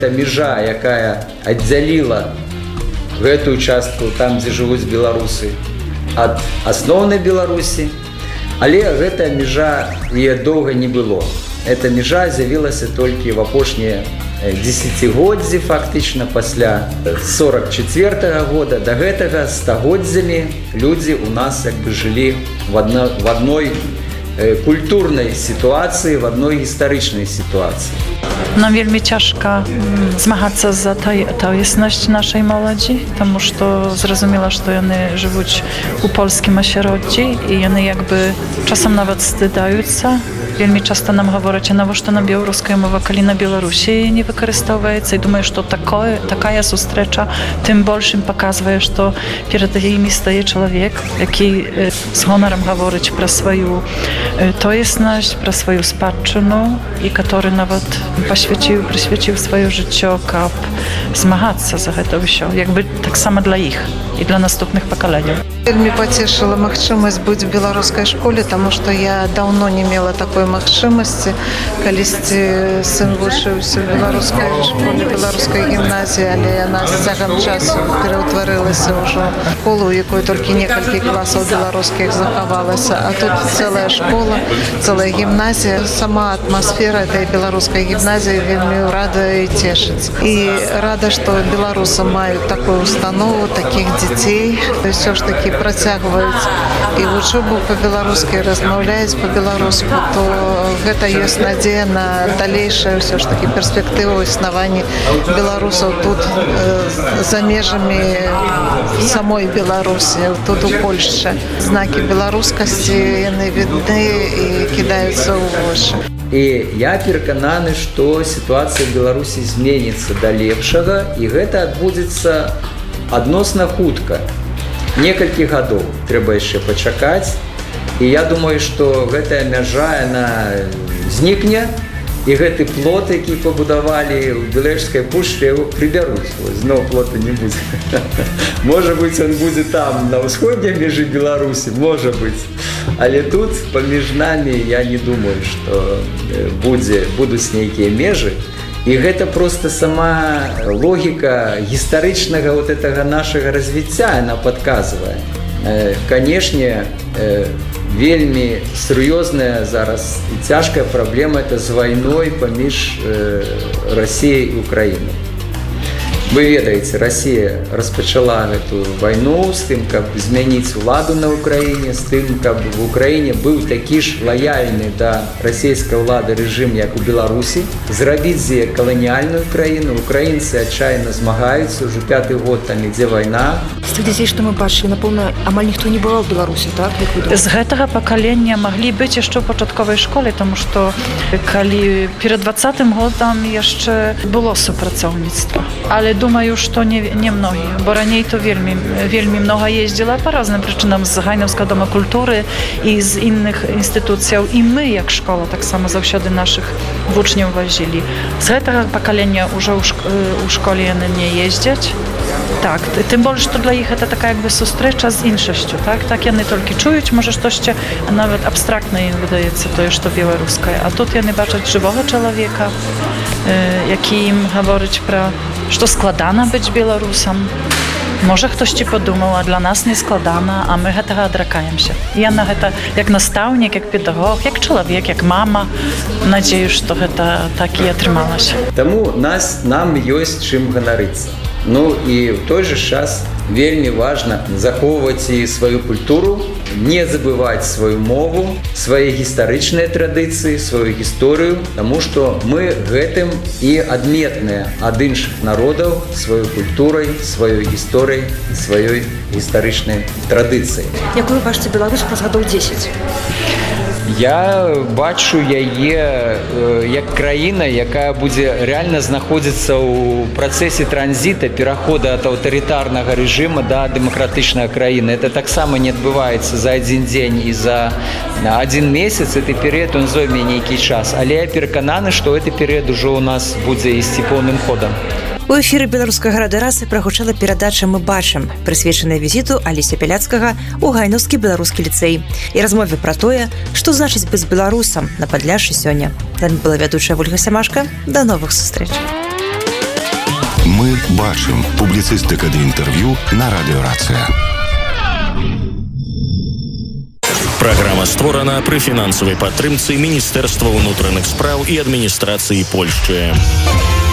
Это межа, якая аддзяліла гэтую частку там, дзе жывуць беларусы, ад асноўнай Беларусі, але гэтая межа яе доўга не было. Эта межа з'явілася толькі в апошнія десятигоддзі, фактычна пасля 44-го года. До гэтага стагоддзямі людзі у нас як бы жылі в одной культурнай сітуацыі, в одной гістарычнай сітуацыі. Нам вельмі цяжка змагацца за тоеснасць нашай моладзі, таму што зразумела, што яны жывуць у польскім асяроддзі і яны як бы часам нават стыдаюцца. Вельмі часта нам гавораць, а навошта нам беларуская мова, калі на Беларусі не выкарыстоўваецца, і думаю, што такая сустрэча тым больш ім паказвае, што перад імі стае чалавек, які з гонарам гаворыць пра сваю тоеснасць, пра сваю спадчыну і который нават прысвяціў сваё жыццё, каб змагацца за гэта ўсё, як бы таксама для іх і для наступных пакаленняў. Вельмі пацешыла магчымасць быць у беларускай школе, таму што я даўно не мела такой магчымасці. Калісьці сын вучыўся ў беларускай школе, беларускай гімназіі, але яна з цягам часу пераўтварылася ўжо ў школу, у якой толькі некалькі класаў беларускіх захавалася. А тут цэлая школа, цэлая гімназія. Сама атмасфера этой беларускай гімназіі вельмі радуе і цешыць. І рада, што беларусы маюць такую установу, такіх дзяцей. Ўсё ж такі працягваюць і вучобу па-беларуску, размаўляюць па-беларуску, то гэта ёсць надзея на далейшае ўсё ж такі перспектыву існавання беларусаў тут за межамі самой Беларусі, тут у Польшчы. Знакі беларускасці яны відны і кідаюцца ў вочы. І я перакананы, што сітуацыя ў Беларусі зменіцца да лепшага, і гэта адбудзецца адносна хутка. Некалькі гадоў трэба яшчэ пачакаць, і я думаю, што гэтая мяжа яна знікне, і гэты плот, які пабудавалі ў Белэжскай пушчы, яго прыбяруць. Зноў плота не будзе. Можа быць, он будзе там, на ўсходняй межы Беларусі, можа быць. Але тут паміж намі я не думаю, што будуць нейкія межы. І гэта проста сама логіка гістарычнага вот этого нашага развіцця, яна падказвае. Канешне, вельмі сур'ёзная зараз і цяжкая праблема это з вайной паміж Расіяй і Украінай. Вы ведаеце, Расія распачала эту вайну з тым, каб змяніць уладу на Украіне, з тым, каб в Украіне быў такі ж лаяльны да расійскай улады рэжым, як у Беларусі, зрабіць з яе каланіяльную краіну. Украінцы адчайна змагаюцца, ўжо 5-й год там ідзе вайна. З тых дзяцей, што мы бачылі, напэўна, амаль ніхто не бываў у Беларусі, так? З гэтага пакалення маглі быць яшчэ ў пачатковай школе, таму што калі перад 20-м годам яшчэ было супрацоўніцтва. Але думаю, што не многія, бо раней то вельмі многа ездзіла па разным прычынам з Гайнаўскага дома культуры і з інных інстытуцыяў. І мы, як школа, таксама заўсёды нашых вучняў вазілі. З гэтага пакалення ўжо ў школе яны не ездзяць. Так, тым больш, што для іх гэта такая як бы сустрэча з іншасцю, так яны толькі чуюць, можа штосьці нават абстрактна ім выдаецца тое, што беларускае. А тут яны бачаць жывога чалавека, які ім гаворыць пра, што складана быць беларусам. Можа, хтосьці падумаў, а для нас не складана, а мы гэтага адракаемся. Я на гэта як настаўнік, як педагог, як чалавек, як мама, надзею, што гэта так і атрымалася. Таму нам ёсць чым ганарыцца. Ну і ў той жа час вельмі важна захоўваць і сваю культуру, не забываць сваю мову, свае гістарычныя традыцыі, сваю гісторыю, таму што мы гэтым і адметныя ад іншых народаў сваёй культурай, сваёй гісторыяй і сваёй гістарычнай традыцыяй. Якую бачыце Беларусь праз гадоў 10? Я бачу яе як краіна, якая будзе рэальна знаходзіцца ў працэсе транзіта, перахода ад аўтарытарнага рэжыма да дэмакратычнага краіны. Это таксама не адбываецца за адзін дзень і за адзін месяц. Гэты перыяд он зойме нейкі час. Але я перакананы, што гэты перыяд ужо ў нас будзе ісці поўным ходам. У эфіры беларускага радыёразы прагучала перадача «Мы бачым», прысвечаная візіту Алеся Пяляцкага ў Гайнаўскі беларускі ліцэй і размове пра тое, што значыць быць беларусам на Падляшшы сёння. Там была вядучая Вольга Сямашка. Да новых сустрэч. Мы бачым. Публіцыстыка ды інтэрв'ю на радыёрацыя. Праграма створана пры фінансавай падтрымцы Міністэрства ўнутраных спраў і адміністрацыі Польшчы.